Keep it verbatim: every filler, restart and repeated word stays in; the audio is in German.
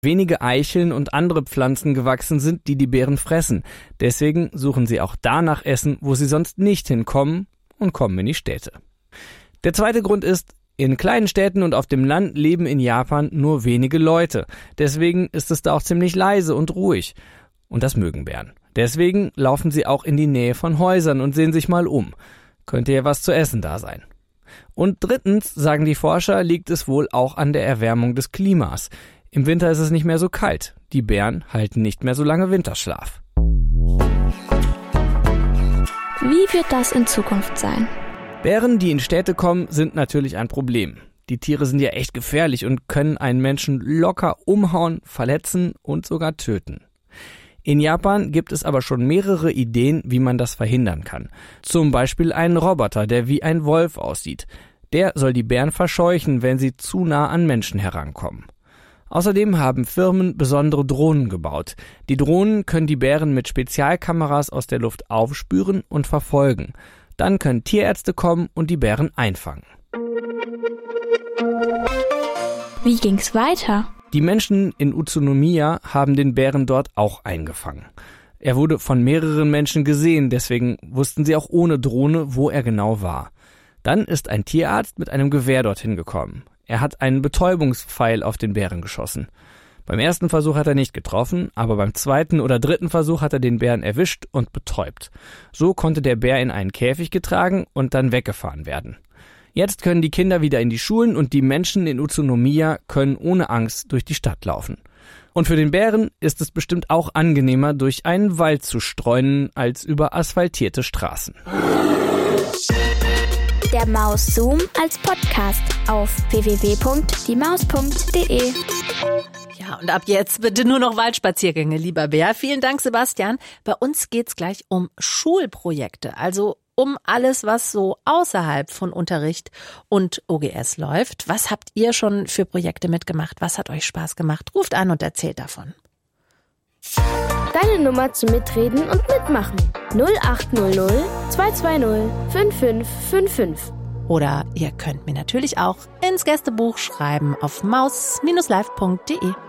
wenige Eicheln und andere Pflanzen gewachsen sind, die die Bären fressen. Deswegen suchen sie auch da nach Essen, wo sie sonst nicht hinkommen, und kommen in die Städte. Der zweite Grund ist, in kleinen Städten und auf dem Land leben in Japan nur wenige Leute. Deswegen ist es da auch ziemlich leise und ruhig. Und das mögen Bären. Deswegen laufen sie auch in die Nähe von Häusern und sehen sich mal um. Könnte ja was zu essen da sein. Und drittens, sagen die Forscher, liegt es wohl auch an der Erwärmung des Klimas. Im Winter ist es nicht mehr so kalt. Die Bären halten nicht mehr so lange Winterschlaf. Wie wird das in Zukunft sein? Bären, die in Städte kommen, sind natürlich ein Problem. Die Tiere sind ja echt gefährlich und können einen Menschen locker umhauen, verletzen und sogar töten. In Japan gibt es aber schon mehrere Ideen, wie man das verhindern kann. Zum Beispiel einen Roboter, der wie ein Wolf aussieht. Der soll die Bären verscheuchen, wenn sie zu nah an Menschen herankommen. Außerdem haben Firmen besondere Drohnen gebaut. Die Drohnen können die Bären mit Spezialkameras aus der Luft aufspüren und verfolgen. Dann können Tierärzte kommen und die Bären einfangen. Wie ging's weiter? Die Menschen in Utsunomiya haben den Bären dort auch eingefangen. Er wurde von mehreren Menschen gesehen, deswegen wussten sie auch ohne Drohne, wo er genau war. Dann ist ein Tierarzt mit einem Gewehr dorthin gekommen. Er hat einen Betäubungspfeil auf den Bären geschossen. Beim ersten Versuch hat er nicht getroffen, aber beim zweiten oder dritten Versuch hat er den Bären erwischt und betäubt. So konnte der Bär in einen Käfig getragen und dann weggefahren werden. Jetzt können die Kinder wieder in die Schulen und die Menschen in Utsunomiya können ohne Angst durch die Stadt laufen. Und für den Bären ist es bestimmt auch angenehmer, durch einen Wald zu streunen, als über asphaltierte Straßen. Der Maus-Zoom als Podcast auf w w w punkt die maus punkt d e. Ja, und ab jetzt bitte nur noch Waldspaziergänge, lieber Bär. Vielen Dank, Sebastian. Bei uns geht's gleich um Schulprojekte, also um alles, was so außerhalb von Unterricht und O G S läuft. Was habt ihr schon für Projekte mitgemacht? Was hat euch Spaß gemacht? Ruft an und erzählt davon. Deine Nummer zum Mitreden und Mitmachen. null acht null null zwei zwei null fünf fünf fünf fünf. Oder ihr könnt mir natürlich auch ins Gästebuch schreiben auf maus Bindestrich live punkt de.